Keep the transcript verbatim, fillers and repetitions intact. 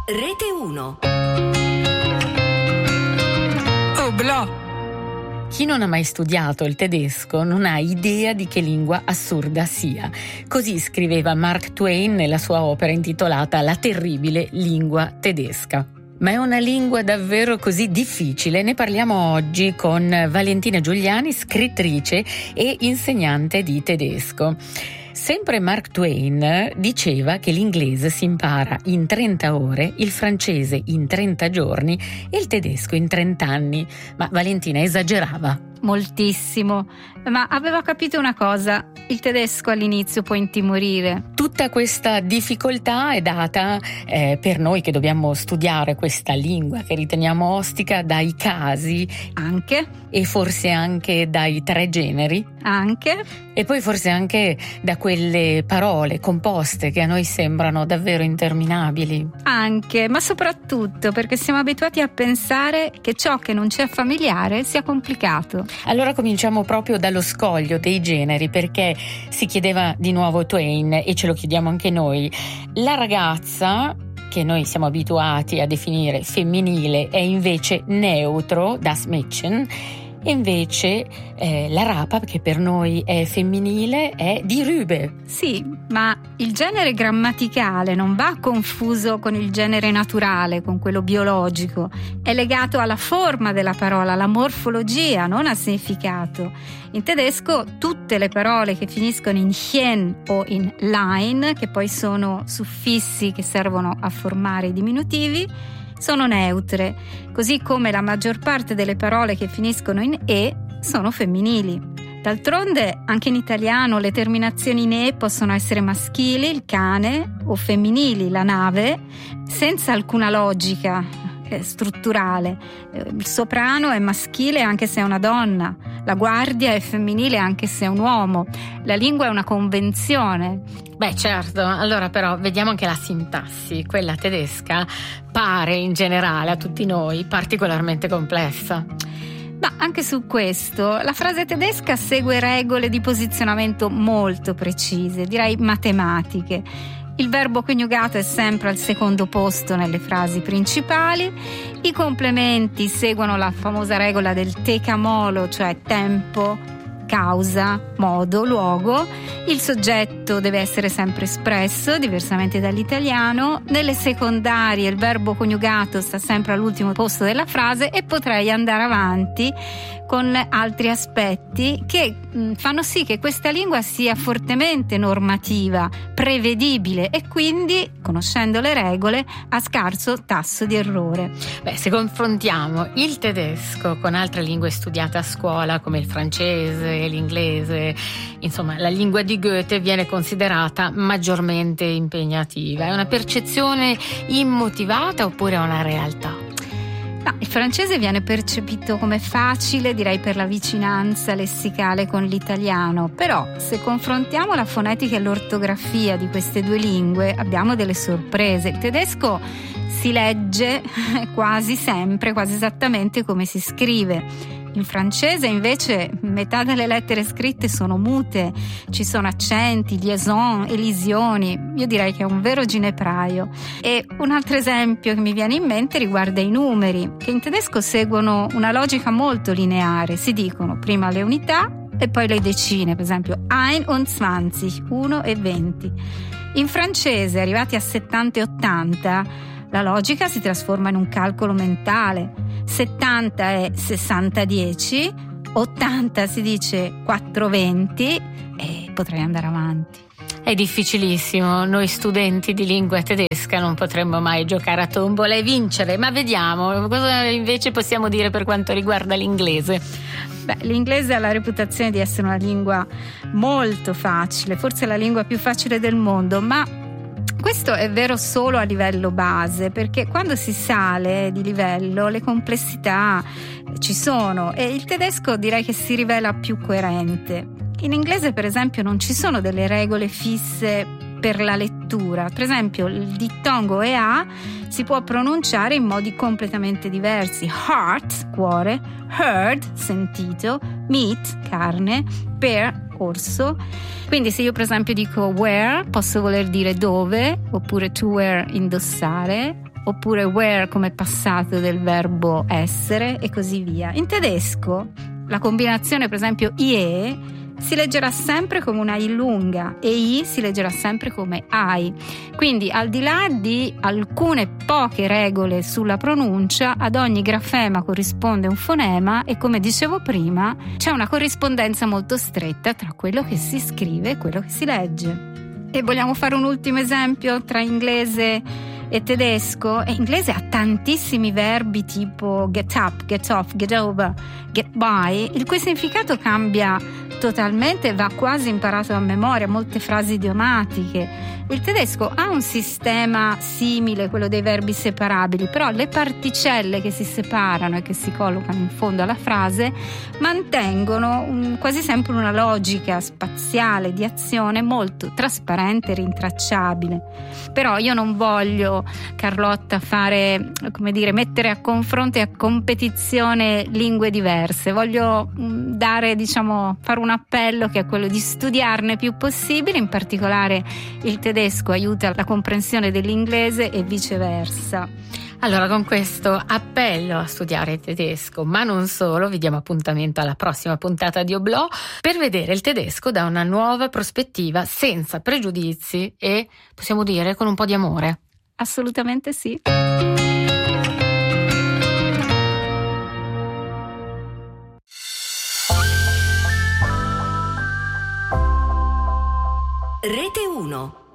Rete uno. Oblò. Chi non ha mai studiato il tedesco non ha idea di che lingua assurda sia. Così scriveva Mark Twain nella sua opera intitolata La terribile lingua tedesca. Ma è una lingua davvero così difficile? Ne parliamo oggi con Valentina Giuliani, scrittrice e insegnante di tedesco. Sempre Mark Twain diceva che l'inglese si impara in trenta ore, il francese in trenta giorni e il tedesco in trenta anni. Ma Valentina esagerava. Moltissimo, ma aveva capito una cosa: il tedesco all'inizio può intimorire. Tutta questa difficoltà è data eh, per noi che dobbiamo studiare questa lingua che riteniamo ostica dai casi Anche, e forse anche dai tre generi anche, e poi forse anche da quelle parole composte che a noi sembrano davvero interminabili. anche, ma soprattutto perché siamo abituati a pensare che ciò che non ci è familiare sia complicato. Allora cominciamo proprio dallo scoglio dei generi, perché si chiedeva di nuovo Twain e ce lo chiediamo anche noi. La ragazza, che noi siamo abituati a definire femminile, è invece neutro, das Mädchen, e invece eh, la rapa, che per noi è femminile, è die Rübe. Sì, ma il genere grammaticale non va confuso con il genere naturale, con quello biologico. È legato alla forma della parola, alla morfologia, non al significato. In tedesco tutte le parole che finiscono in chen o in lein, che poi sono suffissi che servono a formare i diminutivi, sono neutre, così come la maggior parte delle parole che finiscono in e sono femminili. D'altronde, anche in italiano le terminazioni in e possono essere maschili, il cane, o femminili, la nave, senza alcuna logica eh, strutturale. Il soprano è maschile anche se è una donna, la guardia è femminile anche se è un uomo. La lingua è una convenzione. Beh, certo, allora però vediamo anche la sintassi, quella tedesca pare in generale a tutti noi particolarmente complessa. Ma anche su questo, la frase tedesca segue regole di posizionamento molto precise, direi matematiche. Il verbo coniugato è sempre al secondo posto nelle frasi principali, i complementi seguono la famosa regola del tecamolo, cioè tempo, causa, modo, luogo. Il soggetto deve essere sempre espresso, diversamente dall'italiano. Nelle secondarie il verbo coniugato sta sempre all'ultimo posto della frase e potrei andare avanti con altri aspetti che mh, fanno sì che questa lingua sia fortemente normativa, prevedibile e quindi, conoscendo le regole, ha scarso tasso di errore. Beh, se confrontiamo il tedesco con altre lingue studiate a scuola come il francese e l'inglese, insomma la lingua di Goethe viene considerata maggiormente impegnativa. È una percezione immotivata oppure è una realtà? No, il francese viene percepito come facile, direi per la vicinanza lessicale con l'italiano, però se confrontiamo la fonetica e l'ortografia di queste due lingue abbiamo delle sorprese. Il tedesco si legge quasi sempre, quasi esattamente come si scrive. In francese invece metà delle lettere scritte sono mute, ci sono accenti, liaison, elisioni. Io direi che è un vero ginepraio. E un altro esempio che mi viene in mente riguarda i numeri, che in tedesco seguono una logica molto lineare. Si dicono prima le unità e poi le decine, per esempio einundzwanzig, uno e venti. In francese, arrivati a settanta e ottanta, la logica si trasforma in un calcolo mentale. settanta è sessanta dieci, ottanta si dice quattro venti e potrei andare avanti. È difficilissimo, noi studenti di lingua tedesca non potremmo mai giocare a tombola e vincere, ma vediamo cosa invece possiamo dire per quanto riguarda l'inglese. Beh, l'inglese ha la reputazione di essere una lingua molto facile, forse la lingua più facile del mondo, ma questo è vero solo a livello base, perché quando si sale di livello le complessità ci sono e il tedesco direi che si rivela più coerente. In inglese, per esempio, non ci sono delle regole fisse per la lettura. Per esempio, il dittongo E A si può pronunciare in modi completamente diversi. Heart, cuore, heard, sentito, meat, carne, bear, orso. Quindi se io per esempio dico wear, posso voler dire dove, oppure to wear, indossare, oppure were come passato del verbo essere e così via. In tedesco la combinazione, per esempio, ie si leggerà sempre come una I lunga e I si leggerà sempre come ai. Quindi, al di là di alcune poche regole sulla pronuncia, ad ogni grafema corrisponde un fonema e, come dicevo prima, c'è una corrispondenza molto stretta tra quello che si scrive e quello che si legge. E vogliamo fare un ultimo esempio tra inglese e tedesco? E inglese ha tantissimi verbi tipo get up, get off, get over, get by, il cui significato cambia totalmente, va quasi imparato a memoria, molte frasi idiomatiche. Il tedesco ha un sistema simile, quello dei verbi separabili, però le particelle che si separano e che si collocano in fondo alla frase mantengono un, quasi sempre una logica spaziale di azione molto trasparente e rintracciabile. Però io non voglio, Carlotta, fare, come dire, mettere a confronto e a competizione lingue diverse. Voglio dare, diciamo, fare un appello che è quello di studiarne più possibile, in particolare il tedesco aiuta la comprensione dell'inglese e viceversa. Allora, con questo appello a studiare il tedesco, ma non solo, vi diamo appuntamento alla prossima puntata di Oblò per vedere il tedesco da una nuova prospettiva, senza pregiudizi e, possiamo dire, con un po' di amore. Assolutamente sì. Rete uno.